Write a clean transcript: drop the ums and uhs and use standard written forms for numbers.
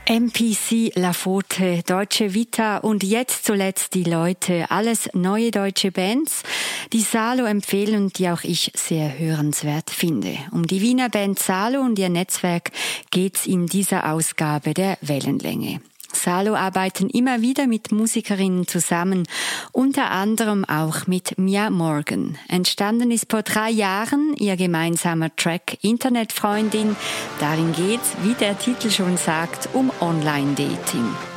MPC, Lafote, Deutsche Vita und jetzt zuletzt die Leute, alles neue deutsche Bands, die Salo empfehlen und die auch ich sehr hörenswert finde. Um die Wiener Band Salo und ihr Netzwerk geht's in dieser Ausgabe der Wellenlänge. Salo arbeiten immer wieder mit Musikerinnen zusammen, unter anderem auch mit Mia Morgan. Entstanden ist vor 3 Jahren ihr gemeinsamer Track Internetfreundin. Darin geht's, wie der Titel schon sagt, um Online-Dating.